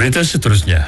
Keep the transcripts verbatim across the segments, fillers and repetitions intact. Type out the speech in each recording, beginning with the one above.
Berita seterusnya.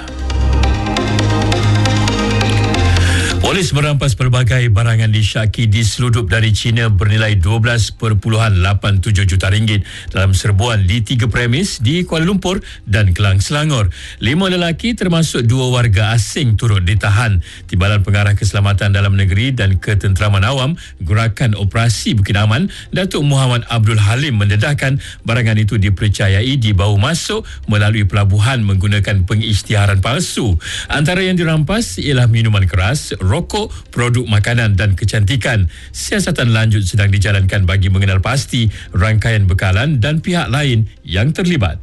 Polis merampas pelbagai barangan disyaki diseludup dari China bernilai dua belas perpuluhan lapan tujuh juta ringgit dalam serbuan di tiga premis di Kuala Lumpur dan Kelang Selangor. Lima lelaki termasuk dua warga asing turut ditahan. Timbalan Pengarah Keselamatan Dalam Negeri dan Ketenteraman Awam Gerakan Operasi Bukit Aman, Datuk Muhammad Abdul Halim mendedahkan barangan itu dipercayai dibawa masuk melalui pelabuhan menggunakan pengisytiharan palsu. Antara yang dirampas ialah minuman keras, rokok, produk makanan dan kecantikan. Siasatan lanjut sedang dijalankan bagi mengenal pasti rangkaian bekalan dan pihak lain yang terlibat.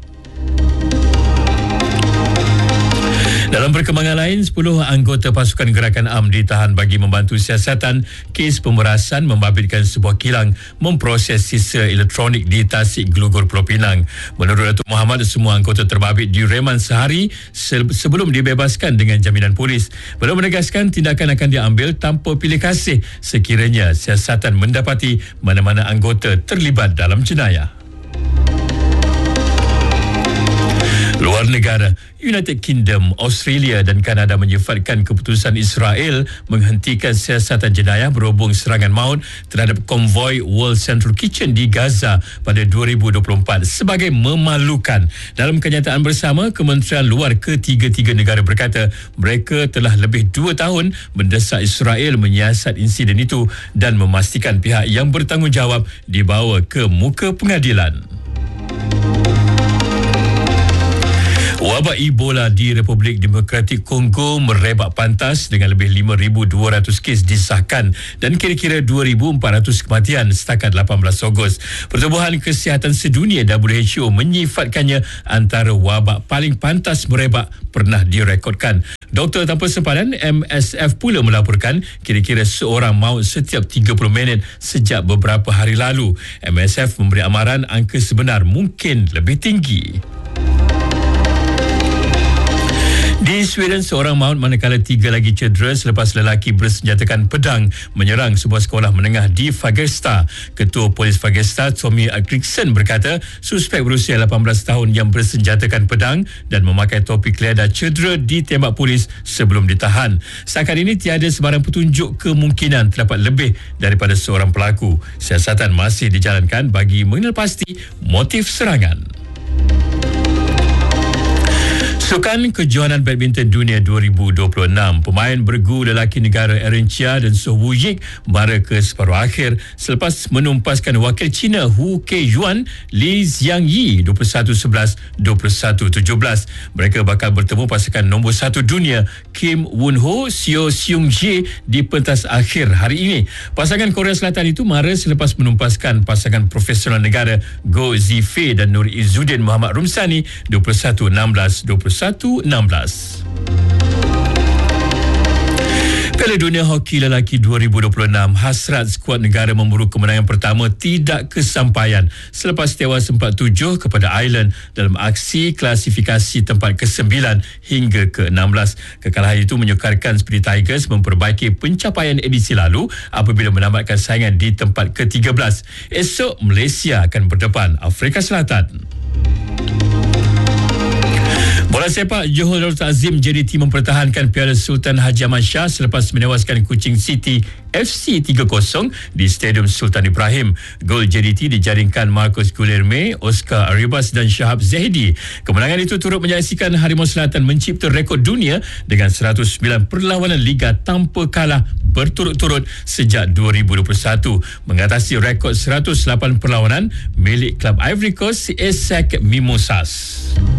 Dalam perkembangan lain, sepuluh anggota pasukan Gerakan A M ditahan bagi membantu siasatan kes pemerasan membabitkan sebuah kilang memproses sisa elektronik di Tasik Gelugor Pulau Pinang. Menurut Datuk Muhammad, semua anggota terbabit direman sehari sebelum dibebaskan dengan jaminan polis. Beliau menegaskan tindakan akan diambil tanpa pilih kasih sekiranya siasatan mendapati mana-mana anggota terlibat dalam jenayah. Luar negara, United Kingdom, Australia dan Kanada menyifatkan keputusan Israel menghentikan siasatan jenayah berhubung serangan maut terhadap konvoi World Central Kitchen di Gaza pada dua ribu dua puluh empat sebagai memalukan. Dalam kenyataan bersama, Kementerian Luar ketiga-tiga negara berkata mereka telah lebih dua tahun mendesak Israel menyiasat insiden itu dan memastikan pihak yang bertanggungjawab dibawa ke muka pengadilan. Wabak Ebola di Republik Demokratik Kongo merebak pantas dengan lebih lima ribu dua ratus kes disahkan dan kira-kira dua ribu empat ratus kematian setakat lapan belas Ogos. Pertubuhan Kesihatan Sedunia W H O menyifatkannya antara wabak paling pantas merebak pernah direkodkan. Doktor Tanpa Sempadan M S F pula melaporkan kira-kira seorang maut setiap tiga puluh minit sejak beberapa hari lalu. M S F memberi amaran angka sebenar mungkin lebih tinggi. Di Sweden, seorang maut manakala tiga lagi cedera selepas lelaki bersenjatakan pedang menyerang sebuah sekolah menengah di Fagersta. Ketua Polis Fagersta, Tommy Alkriksson berkata suspek berusia lapan belas tahun yang bersenjatakan pedang dan memakai topi kelada cedera ditembak polis sebelum ditahan. Setakat ini tiada sebarang petunjuk kemungkinan terdapat lebih daripada seorang pelaku. Siasatan masih dijalankan bagi mengenal pasti motif serangan. Sukan Kejohanan Badminton Dunia dua ribu dua puluh enam, pemain bergu lelaki negara Aaron Chia dan So Woo Yik bara ke separuh akhir selepas menumpaskan wakil China Hu Kejuan Li Xiangyi dua puluh satu sebelas, dua puluh satu tujuh belas. Mereka bakal bertemu pasukan nombor satu dunia Kim Won Ho Seo Seung Jae di pentas akhir hari ini. Pasangan Korea Selatan itu mara selepas menumpaskan pasangan profesional negara Go Zifei dan Nur Izzuddin Muhammad Rumsani dua puluh satu enam belas, dua puluh satu enam belas. Piala Dunia Hoki Lelaki dua ribu dua puluh enam, hasrat skuad negara memburu kemenangan pertama tidak kesampaian selepas tewas empat tujuh kepada Ireland dalam aksi klasifikasi tempat kesembilan hingga ke enam belas. Kekalahan itu menyukarkan Speedy Tigers memperbaiki pencapaian edisi lalu apabila menamatkan saingan di tempat ke tiga belas. Esok Malaysia akan berdepan Afrika Selatan. Bola sepak, Johor Darul Ta'zim J D T mempertahankan Piala Sultan Haji Ahmad Shah selepas menewaskan Kuching City F C tiga kosong di Stadium Sultan Ibrahim. Gol J D T dijaringkan Marcus Guilherme, Oscar Arribas dan Shahab Zahidi. Kemenangan itu turut menyaksikan Harimau Selatan mencipta rekod dunia dengan seratus sembilan perlawanan liga tanpa kalah berturut-turut sejak dua ribu dua puluh satu, mengatasi rekod seratus lapan perlawanan milik klub Ivory Coast A S E C Mimosas.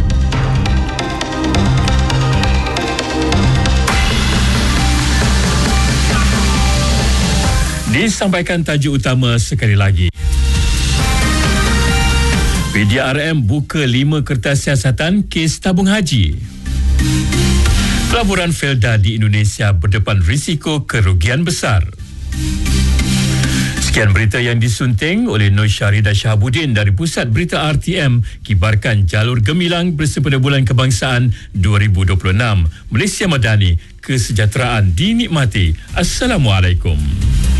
Disampaikan tajuk utama sekali lagi. P D R M buka lima kertas siasatan kes tabung haji. Pelaburan Felda di Indonesia berdepan risiko kerugian besar. Sekian berita yang disunting oleh Nur Syarida Shahabuddin dari Pusat Berita R T M, kibarkan jalur gemilang bersempena Bulan Kebangsaan dua ribu dua puluh enam. Malaysia Madani, kesejahteraan dinikmati. Assalamualaikum.